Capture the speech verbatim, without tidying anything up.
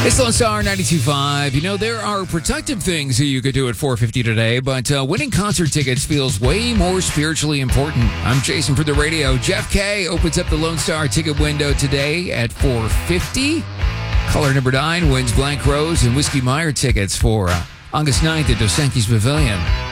It's Lone Star ninety-two point five. You know, there are productive things that you could do at four fifty today, but uh, winning concert tickets feels way more spiritually important. I'm Jason for the radio. Jeff K opens up the Lone Star ticket window today at four fifty. Caller number nine wins Blank Rose and Whiskey Meyer tickets for uh, August ninth at Dos Equis Pavilion.